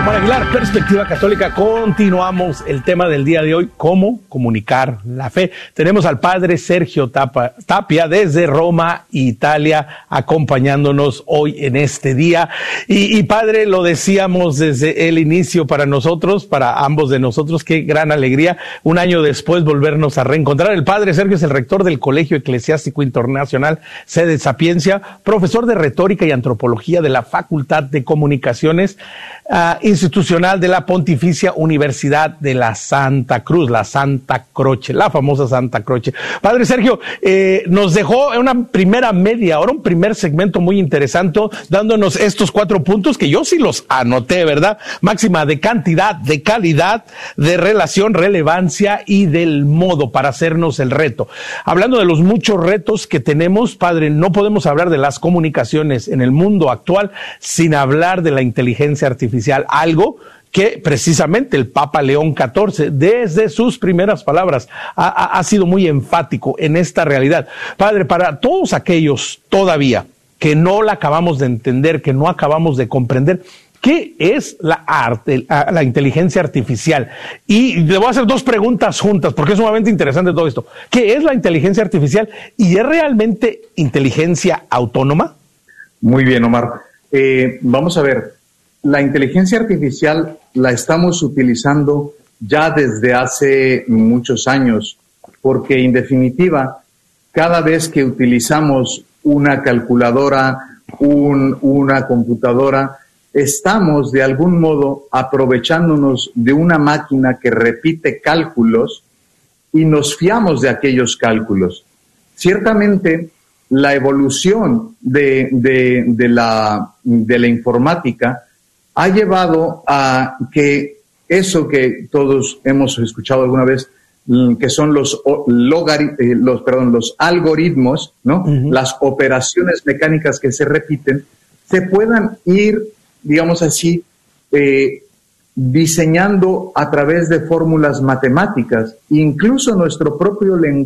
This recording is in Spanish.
Omar Aguilar, Perspectiva Católica. Continuamos el tema del día de hoy, cómo comunicar la fe. Tenemos al padre Sergio Tapia desde Roma, Italia, acompañándonos hoy en este día. Y padre, lo decíamos desde el inicio para nosotros, para ambos de nosotros, qué gran alegría, un año después volvernos a reencontrar. El padre Sergio es el rector del Colegio Eclesiástico Internacional, sede Sapiencia, profesor de Retórica y Antropología de la Facultad de Comunicaciones institucional de la Pontificia Universidad de la Santa Cruz, la Santa Croce, la famosa Santa Croce. Padre Sergio, nos dejó en una primera media hora, un primer segmento muy interesante, dándonos estos 4 puntos que yo sí los anoté, ¿verdad? Máxima de cantidad, de calidad, de relación, relevancia y del modo para hacernos el reto. Hablando de los muchos retos que tenemos, padre, no podemos hablar de las comunicaciones en el mundo actual sin hablar de la inteligencia artificial, algo que precisamente el Papa León XIV, desde sus primeras palabras, ha sido muy enfático en esta realidad. Padre, para todos aquellos todavía que no la acabamos de entender, que no acabamos de comprender, ¿qué es la inteligencia artificial? Y le voy a hacer 2 preguntas juntas, porque es sumamente interesante todo esto. ¿Qué es la inteligencia artificial? ¿Y es realmente inteligencia autónoma? Muy bien, Omar. Vamos a ver. La inteligencia artificial la estamos utilizando ya desde hace muchos años, porque en definitiva, cada vez que utilizamos una calculadora, una computadora, estamos de algún modo aprovechándonos de una máquina que repite cálculos y nos fiamos de aquellos cálculos. Ciertamente, la evolución de la informática ha llevado a que eso que todos hemos escuchado alguna vez, que son los algoritmos, ¿no? Uh-huh. Las operaciones mecánicas que se repiten, se puedan ir, digamos así, diseñando a través de fórmulas matemáticas, incluso nuestro propio lenguaje.